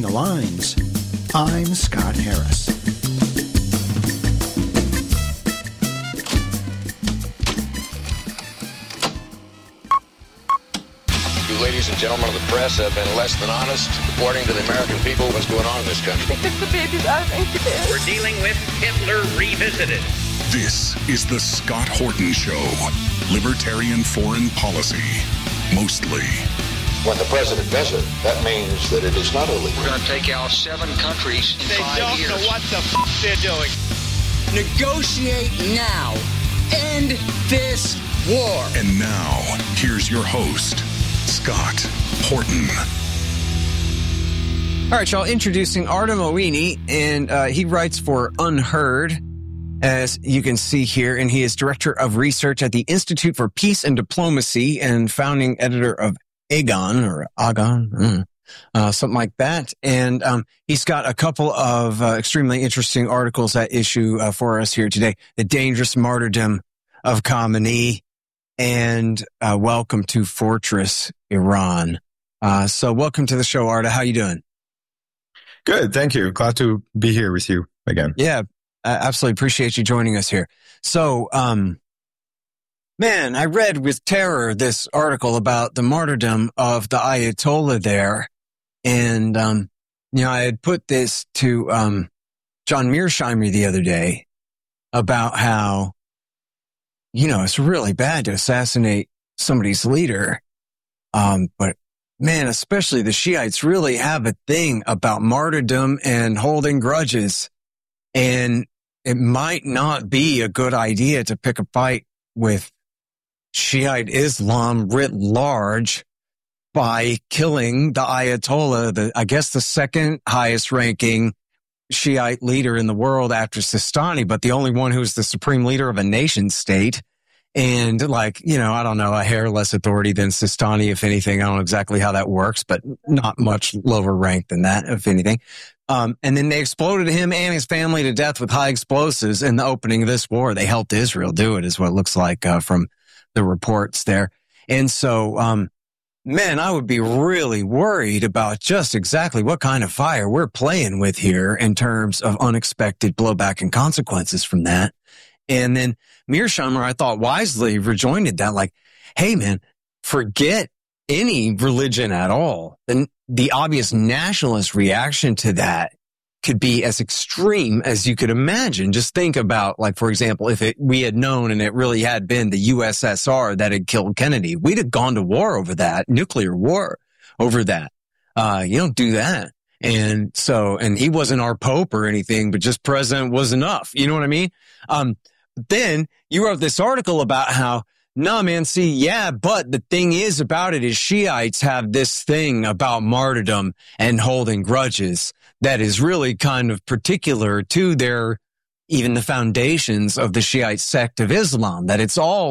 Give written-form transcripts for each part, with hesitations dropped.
the Lines. I'm Scott Harris. You ladies and gentlemen of the press have been less than honest reporting to the American people what's going on in this country. The baby's out of incubator. We're dealing with Hitler Revisited. This is the Scott Horton Show. Libertarian foreign policy. Mostly. When the president does it, that means that it is not illegal. We're going to take out 7 countries in 5 years. They don't know what the they're doing. Negotiate now. End this war. And now, here's your host, Scott Horton. All right, y'all, introducing Artem Owini, and he writes for Unheard, as you can see here, and he is Director of Research at the Institute for Peace and Diplomacy and founding editor of Agon, something like that. And he's got a couple of extremely interesting articles at issue for us here today. The Dangerous Martyrdom of Khamenei and Welcome to Fortress Iran. So welcome to the show, Arta. How you doing? Good, thank you. Glad to be here with you again. Yeah, I absolutely appreciate you joining us here. So, man, I read with terror this article about the martyrdom of the Ayatollah there. And, I had put this to John Mearsheimer the other day about how, it's really bad to assassinate somebody's leader. But, man, especially the Shiites really have a thing about martyrdom and holding grudges. And it might not be a good idea to pick a fight with Shiite Islam writ large by killing the Ayatollah, the second highest ranking Shiite leader in the world after Sistani, but the only one who's the supreme leader of a nation state. And I don't know, a hair less authority than Sistani, if anything. I don't know exactly how that works, but not much lower rank than that, if anything. And then they exploded him and his family to death with high explosives in the opening of this war. They helped Israel do it, is what it looks like from the reports there. And so, man, I would be really worried about just exactly what kind of fire we're playing with here in terms of unexpected blowback and consequences from that. And then Mearsheimer, I thought, wisely rejoined that, hey, man, forget any religion at all. And the obvious nationalist reaction to that could be as extreme as you could imagine. Just think about, for example, if we had known and it really had been the USSR that had killed Kennedy, we'd have gone to war over that, nuclear war over that. You don't do that. And he wasn't our pope or anything, but just president was enough. You know what I mean? Then you wrote this article about how, but the thing is about it is Shiites have this thing about martyrdom and holding grudges that is really kind of particular to even the foundations of the Shiite sect of Islam, that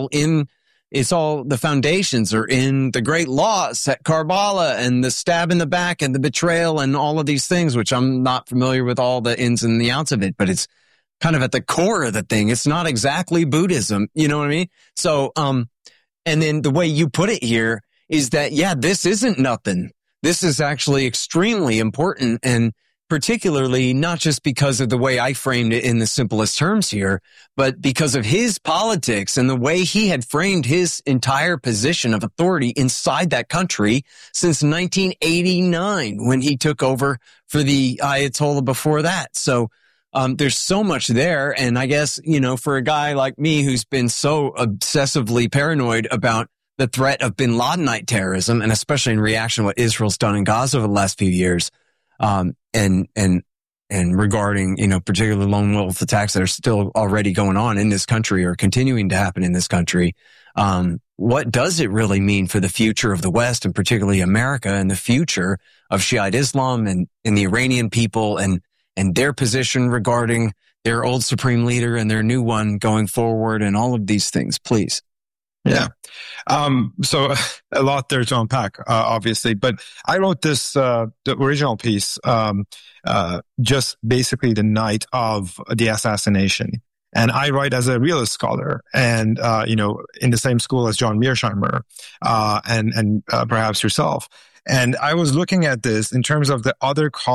the foundations are in the great loss at Karbala and the stab in the back and the betrayal and all of these things, which I'm not familiar with all the ins and the outs of it, but it's kind of at the core of the thing. It's not exactly Buddhism. You know what I mean? So, and then the way you put it here is that, this isn't nothing. This is actually extremely important, and particularly not just because of the way I framed it in the simplest terms here, but because of his politics and the way he had framed his entire position of authority inside that country since 1989 when he took over for the Ayatollah before that. So, there's so much there. And I guess, for a guy like me who's been so obsessively paranoid about the threat of bin Ladenite terrorism, and especially in reaction to what Israel's done in Gaza over the last few years, and regarding, particular lone wolf attacks that are still already going on in this country or continuing to happen in this country, what does it really mean for the future of the West, and particularly America, and the future of Shiite Islam and the Iranian people and their position regarding their old supreme leader and their new one going forward, and all of these things, please. Yeah. So a lot there to unpack, obviously, but I wrote the original piece, just basically the night of the assassination. And I write as a realist scholar and, in the same school as John Mearsheimer, and perhaps yourself. And I was looking at this in terms of the other